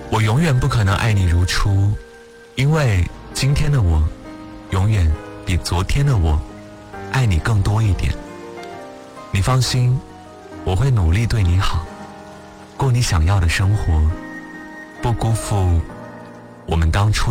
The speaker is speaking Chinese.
我永远不可能爱你如初，因为今天的我永远比昨天的我爱你更多一点。你放心，我会努力对你好，过你想要的生活，不辜负我们当初